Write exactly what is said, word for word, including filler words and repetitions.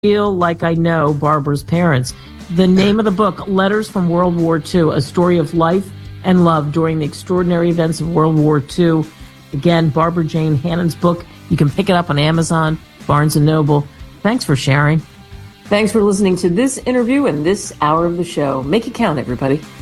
feel like I know Barbara's parents. The name of the book, Letters from World War Two, A Story of Life and Love During the Extraordinary Events of World War Two. Again, Barbara Jane Hannon's book. You can pick it up on Amazon, Barnes and Noble. Thanks for sharing. Thanks for listening to this interview and this hour of the show. Make it count, everybody.